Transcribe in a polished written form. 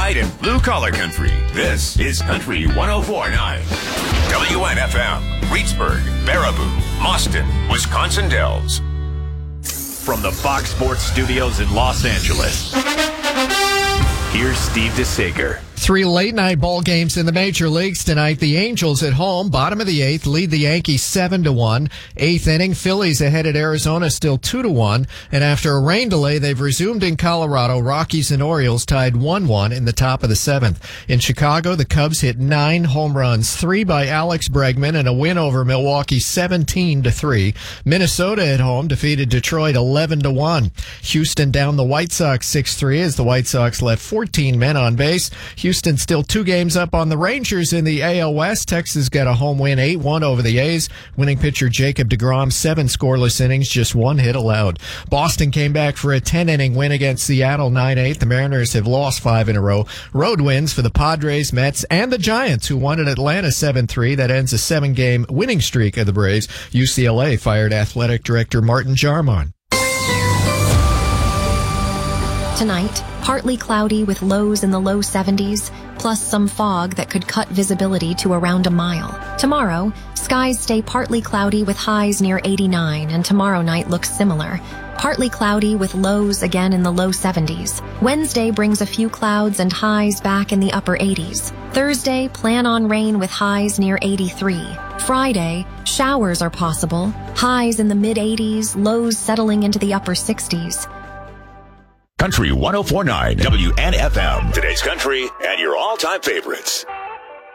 white, and blue-collar country. This is Country 104.9. WNFM, Reedsburg, Baraboo, Mauston, Wisconsin Dells. From the Fox Sports Studios in Los Angeles, here's Steve DeSager. 3 late-night ball games in the major leagues tonight. The Angels at home, bottom of the 8th, lead the Yankees 7-1. 8th inning, Phillies ahead at Arizona, still 2-1. And after a rain delay, they've resumed in Colorado. Rockies and Orioles tied 1-1 in the top of the 7th. In Chicago, the Cubs hit 9 home runs, 3 by Alex Bregman, and a win over Milwaukee 17-3. Minnesota at home defeated Detroit 11-1. Houston down the White Sox 6-3 as the White Sox left 14 men on base. Houston still 2 games up on the Rangers in the AL West. Texas got a home win 8-1 over the A's. Winning pitcher Jacob deGrom, 7 scoreless innings, just 1 hit allowed. Boston came back for a 10-inning win against Seattle 9-8. The Mariners have lost 5 in a row. Road wins for the Padres, Mets, and the Giants, who won at Atlanta 7-3. That ends a 7-game winning streak of the Braves. UCLA fired athletic director Martin Jarmon. Tonight, partly cloudy with lows in the low 70s, plus some fog that could cut visibility to around a mile. Tomorrow, skies stay partly cloudy with highs near 89, and tomorrow night looks similar. Partly cloudy with lows again in the low 70s. Wednesday brings a few clouds and highs back in the upper 80s. Thursday, plan on rain with highs near 83. Friday, showers are possible. Highs in the mid-80s, lows settling into the upper 60s. Country 104.9 WNFM. Today's country and your all-time favorites.